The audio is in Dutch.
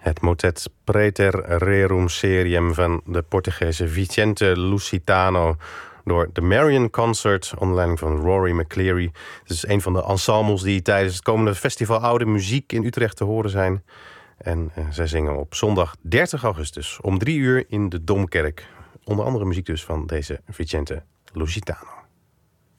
Het motet Praeter Rerum Seriem van de Portugese Vicente Lusitano door de Marion Concert onder leiding van Rory McCleary. Het is een van de ensembles die tijdens het komende festival Oude Muziek in Utrecht te horen zijn. En zij zingen op zondag 30 augustus om 3 uur in de Domkerk. Onder andere muziek dus van deze Vicente Lusitano.